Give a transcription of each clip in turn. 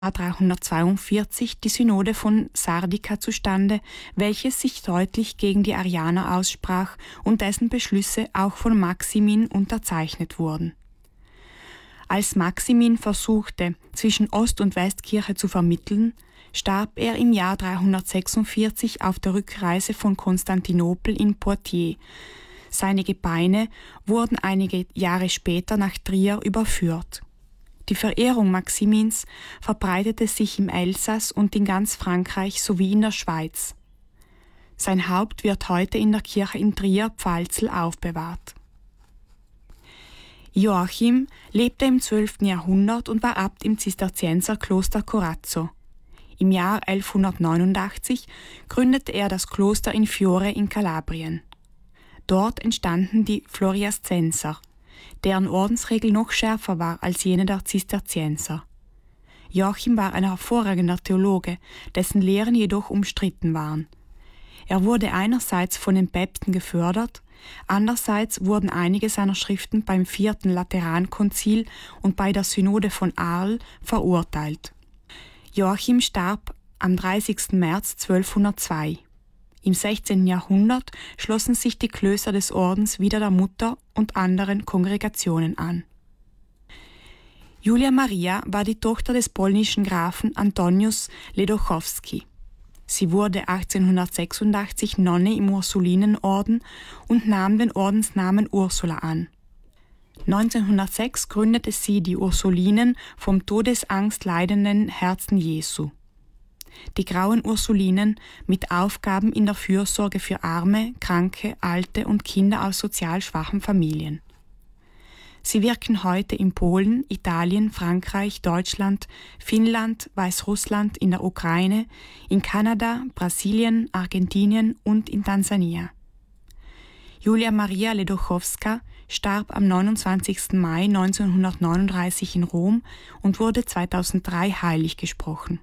342 die Synode von Sardica zustande, welches sich deutlich gegen die Arianer aussprach und dessen Beschlüsse auch von Maximin unterzeichnet wurden. Als Maximin versuchte, zwischen Ost- und Westkirche zu vermitteln, starb er im Jahr 346 auf der Rückreise von Konstantinopel in Poitiers. Seine Gebeine wurden einige Jahre später nach Trier überführt. Die Verehrung Maximins verbreitete sich im Elsass und in ganz Frankreich sowie in der Schweiz. Sein Haupt wird heute in der Kirche in Trier-Pfalzel aufbewahrt. Joachim lebte im 12. Jahrhundert und war Abt im Zisterzienserkloster Corazzo. Im Jahr 1189 gründete er das Kloster in Fiore in Kalabrien. Dort entstanden die Floriaszenser, deren Ordensregel noch schärfer war als jene der Zisterzienser. Joachim war ein hervorragender Theologe, dessen Lehren jedoch umstritten waren. Er wurde einerseits von den Päpsten gefördert, andererseits wurden einige seiner Schriften beim 4. Laterankonzil und bei der Synode von Arles verurteilt. Joachim starb am 30. März 1202. Im 16. Jahrhundert schlossen sich die Klöster des Ordens wieder der Mutter und anderen Kongregationen an. Julia Maria war die Tochter des polnischen Grafen Antonius Ledochowski. Sie wurde 1886 Nonne im Ursulinenorden und nahm den Ordensnamen Ursula an. 1906 gründete sie die Ursulinen vom Todesangst leidenden Herzen Jesu. Die Grauen Ursulinen mit Aufgaben in der Fürsorge für Arme, Kranke, Alte und Kinder aus sozial schwachen Familien. Sie wirken heute in Polen, Italien, Frankreich, Deutschland, Finnland, Weißrussland, in der Ukraine, in Kanada, Brasilien, Argentinien und in Tansania. Julia Maria Ledochowska starb am 29. Mai 1939 in Rom und wurde 2003 heilig gesprochen.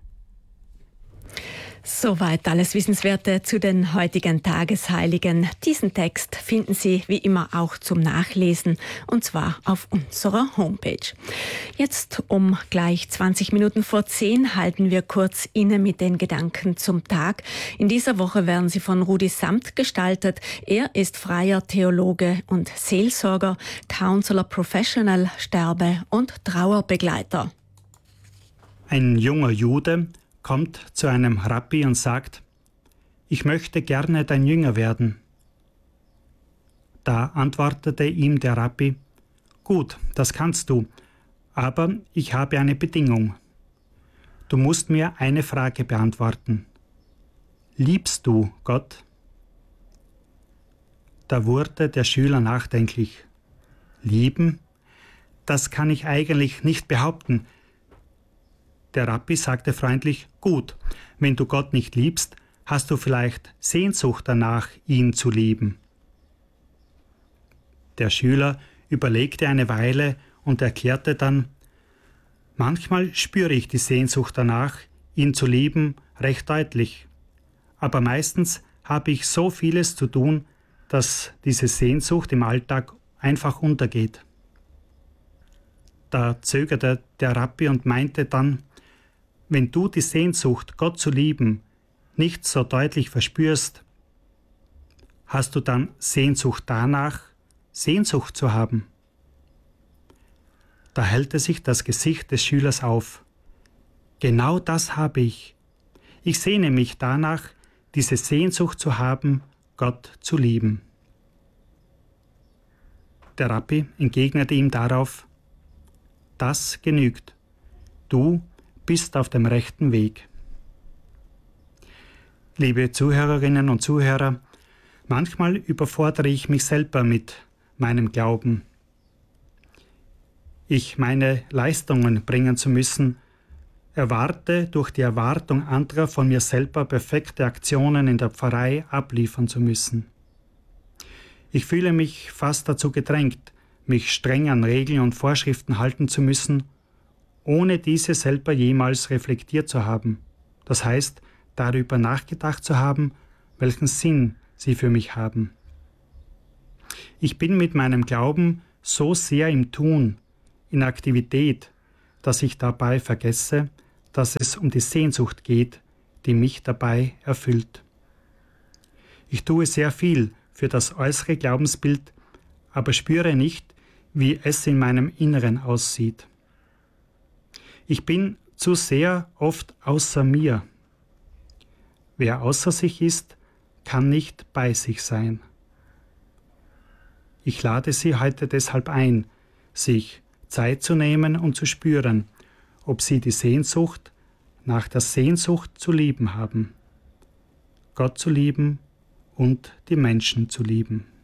Soweit alles Wissenswerte zu den heutigen Tagesheiligen. Diesen Text finden Sie wie immer auch zum Nachlesen, und zwar auf unserer Homepage. Jetzt um gleich 20 Minuten vor 10 halten wir kurz inne mit den Gedanken zum Tag. In dieser Woche werden sie von Rudi Samt gestaltet. Er ist freier Theologe und Seelsorger, Counselor Professional, Sterbe- und Trauerbegleiter. Ein junger Jude kommt zu einem Rabbi und sagt: Ich möchte gerne dein Jünger werden. Da antwortete ihm der Rabbi: Gut, das kannst du, aber ich habe eine Bedingung. Du musst mir eine Frage beantworten. Liebst du Gott? Da wurde der Schüler nachdenklich. Lieben? Das kann ich eigentlich nicht behaupten. Der Rabbi sagte freundlich: Gut, wenn du Gott nicht liebst, hast du vielleicht Sehnsucht danach, ihn zu lieben. Der Schüler überlegte eine Weile und erklärte dann: Manchmal spüre ich die Sehnsucht danach, ihn zu lieben, recht deutlich. Aber meistens habe ich so vieles zu tun, dass diese Sehnsucht im Alltag einfach untergeht. Da zögerte der Rabbi und meinte dann: Wenn du die Sehnsucht, Gott zu lieben, nicht so deutlich verspürst, hast du dann Sehnsucht danach, Sehnsucht zu haben? Da hellte sich das Gesicht des Schülers auf. Genau das habe ich. Ich sehne mich danach, diese Sehnsucht zu haben, Gott zu lieben. Der Rabbi entgegnete ihm darauf: Das genügt. Du bist auf dem rechten Weg. Liebe Zuhörerinnen und Zuhörer, manchmal überfordere ich mich selber mit meinem Glauben. Ich meine Leistungen bringen zu müssen, erwarte durch die Erwartung anderer von mir selber perfekte Aktionen in der Pfarrei abliefern zu müssen. Ich fühle mich fast dazu gedrängt, mich streng an Regeln und Vorschriften halten zu müssen, ohne diese selber jemals reflektiert zu haben. Das heißt, darüber nachgedacht zu haben, welchen Sinn sie für mich haben. Ich bin mit meinem Glauben so sehr im Tun, in Aktivität, dass ich dabei vergesse, dass es um die Sehnsucht geht, die mich dabei erfüllt. Ich tue sehr viel für das äußere Glaubensbild, aber spüre nicht, wie es in meinem Inneren aussieht. Ich bin zu sehr oft außer mir. Wer außer sich ist, kann nicht bei sich sein. Ich lade Sie heute deshalb ein, sich Zeit zu nehmen und zu spüren, ob Sie die Sehnsucht nach der Sehnsucht zu lieben haben, Gott zu lieben und die Menschen zu lieben.